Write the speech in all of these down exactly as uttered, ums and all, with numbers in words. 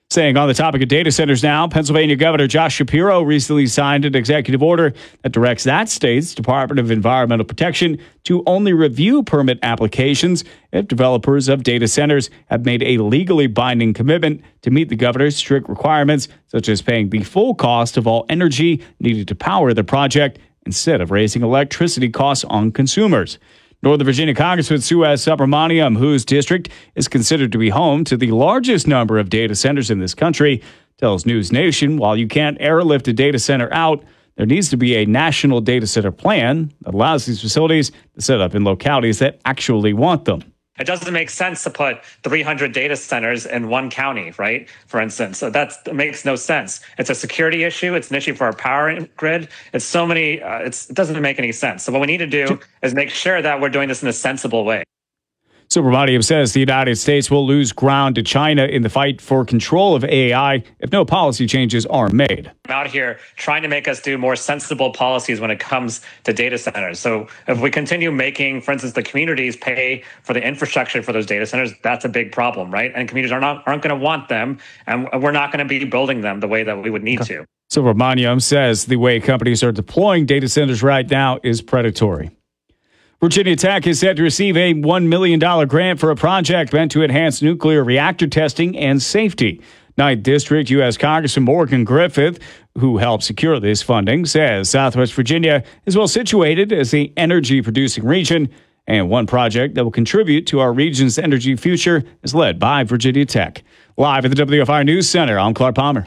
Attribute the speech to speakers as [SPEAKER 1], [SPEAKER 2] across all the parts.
[SPEAKER 1] Staying on the topic of data centers now, Pennsylvania Governor Josh Shapiro recently signed an executive order that directs that state's Department of Environmental Protection to only review permit applications if developers of data centers have made a legally binding commitment to meet the governor's strict requirements, such as paying the full cost of all energy needed to power the project instead of raising electricity costs on consumers. Northern Virginia Congressman Suez Subramaniam, whose district is considered to be home to the largest number of data centers in this country, tells News Nation while you can't airlift a data center out, there needs to be a national data center plan that allows these facilities to set up in localities that actually want them.
[SPEAKER 2] It doesn't make sense to put three hundred data centers in one county, right? For instance, so that makes no sense. It's a security issue. It's an issue for our power grid. It's so many, uh, it's, it doesn't make any sense. So what we need to do is make sure that we're doing this in a sensible way.
[SPEAKER 1] Subramaniam says the United States will lose ground to China in the fight for control of A I if no policy changes are made.
[SPEAKER 2] I'm out here trying to make us do more sensible policies when it comes to data centers. So if we continue making, for instance, the communities pay for the infrastructure for those data centers, that's a big problem, right? And communities are not aren't going to want them, and we're not going to be building them the way that we would need to.
[SPEAKER 1] Subramaniam says the way companies are deploying data centers right now is predatory. Virginia Tech is set to receive a one million dollars grant for a project meant to enhance nuclear reactor testing and safety. ninth District U S Congressman Morgan Griffith, who helped secure this funding, says Southwest Virginia is well situated as the energy-producing region, and one project that will contribute to our region's energy future is led by Virginia Tech. Live at the W F I News Center, I'm Clark Palmer.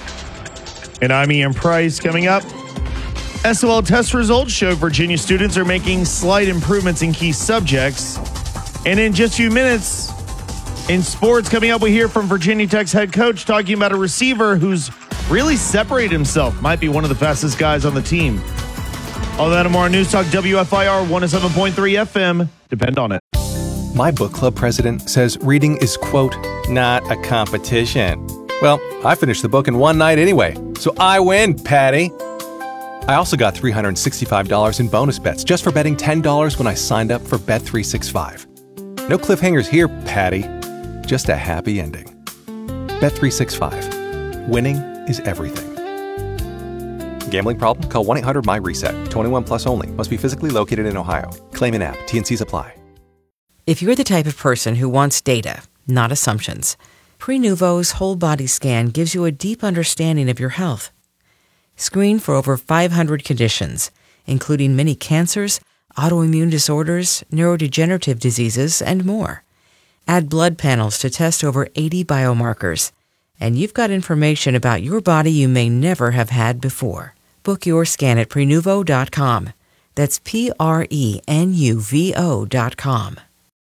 [SPEAKER 3] And I'm Ian Price. Coming up, S O L test results show Virginia students are making slight improvements in key subjects. And in just a few minutes, in sports coming up, we hear from Virginia Tech's head coach talking about a receiver who's really separated himself. Might be one of the fastest guys on the team. All that and more on News Talk W F I R one oh seven point three F M. Depend on it.
[SPEAKER 4] My book club president says reading is, quote, not a competition. Well, I finished the book in one night anyway, so I win, Patty. I also got three hundred sixty-five dollars in bonus bets just for betting ten dollars when I signed up for Bet three sixty-five. No cliffhangers here, Patty. Just a happy ending. Bet three sixty-five. Winning is everything. Gambling problem? Call one eight hundred M Y reset. twenty-one plus only. Must be physically located in Ohio. Claim in app. T N Cs apply.
[SPEAKER 5] If you're the type of person who wants data, not assumptions, Prenuvo's whole body scan gives you a deep understanding of your health. Screen for over five hundred conditions, including many cancers, autoimmune disorders, neurodegenerative diseases, and more. Add blood panels to test over eighty biomarkers, and you've got information about your body you may never have had before. Book your scan at Prenuvo dot com. That's P R E N U V O dot com.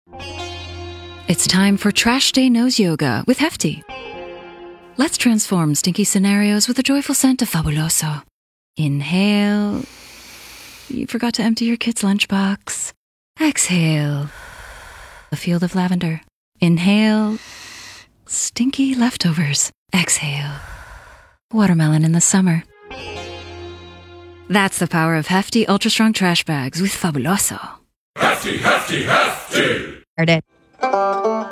[SPEAKER 6] It's time for Trash Day Nose Yoga with Hefty. Let's transform stinky scenarios with a joyful scent of Fabuloso. Inhale. You forgot to empty your kid's lunchbox. Exhale. A field of lavender. Inhale. Stinky leftovers. Exhale. Watermelon in the summer. That's the power of Hefty Ultra Strong Trash Bags with Fabuloso.
[SPEAKER 7] Hefty, hefty, hefty!
[SPEAKER 8] Heard it.